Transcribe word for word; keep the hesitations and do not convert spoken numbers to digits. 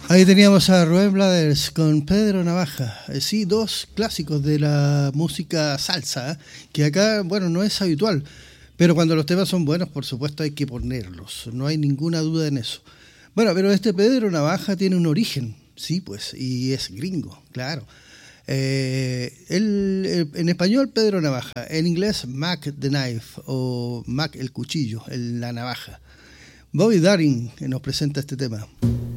Ahí teníamos a Rubén Blades con Pedro Navaja. Eh, sí, dos clásicos de la música salsa, ¿eh? Que acá, bueno, no es habitual, pero cuando los temas son buenos, por supuesto, hay que ponerlos. No hay ninguna duda en eso. Bueno, pero este Pedro Navaja tiene un origen, sí, pues, y es gringo, claro. Eh, él, en español, Pedro Navaja. En inglés, Mac the Knife o Mac el cuchillo, el, la navaja. Bobby Darin nos presenta este tema.